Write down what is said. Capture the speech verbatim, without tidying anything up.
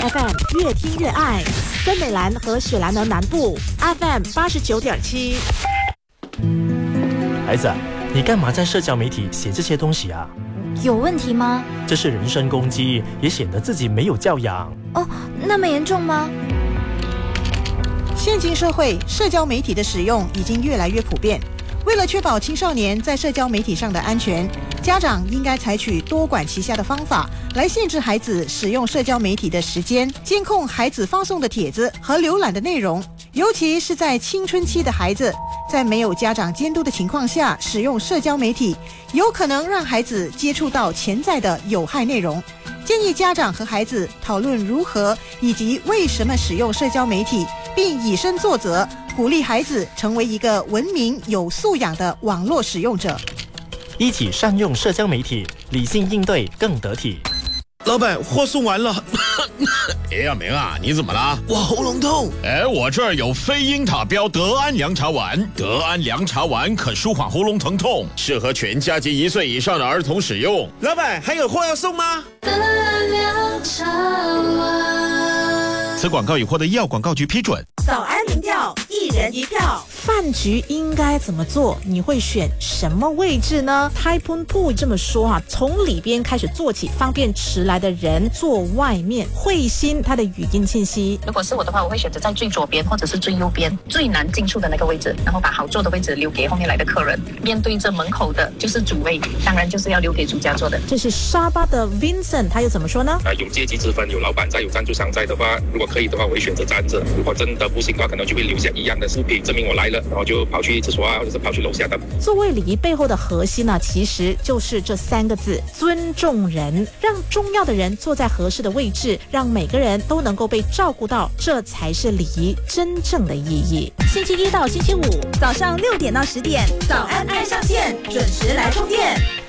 F M 越听越爱，森美兰和雪兰莪南部 F M 八十九点七。 孩子，你干嘛在社交媒体写这些东西啊？ 有问题吗？ 这是人身攻击，也显得自己没有教养。 哦，那么严重吗？ 现今社会，社交媒体的使用已经越来越普遍。为了确保青少年在社交媒体上的安全，家长应该采取多管齐下的方法来限制孩子使用社交媒体的时间，监控孩子发送的帖子和浏览的内容。尤其是在青春期的孩子，在没有家长监督的情况下使用社交媒体，有可能让孩子接触到潜在的有害内容。建议家长和孩子讨论如何以及为什么使用社交媒体，并以身作则，鼓励孩子成为一个文明有素养的网络使用者。 一起善用社交媒体，理性应对更得体。 老板，货送完了。 哎呀，明啊，你怎么了？ 我喉咙痛。 哎，我这儿有非英塔标德安凉茶丸，德安凉茶丸可舒缓喉咙疼痛，适合全家及一岁以上的儿童使用。 老板，还有货要送吗？ 德安凉茶丸。 此广告已获得医药广告局批准。 早安民调，一人一票。饭局应该怎么做？你会选什么位置呢？ Taipun Pu 这么说哈、啊，从里边开始做起，方便迟来的人坐外面。慧心他的语音信息， 如果是我的话，我会选择在最左边或者是最右边最难进出的那个位置，然后把好坐的位置留给后面来的客人。面对着门口的就是主位，当然就是要留给主家坐的。 这是沙巴的 Vincent， 他又怎么说呢？ 啊，有阶级之分，有老板在，有赞助商在的话，如果可以的话，我会选择站着。如果真的不行的话，可能就会留下一样的视频，证明我来了，然后就跑去厕所啊，或者是跑去楼下的。 座位礼仪背后的核心呢，其实就是这三个字：尊重人，让重要的人坐在合适的位置，让每个人都能够被照顾到，这才是礼仪真正的意义。星期一到星期五早上六点到十点，早安爱上线，准时来充电。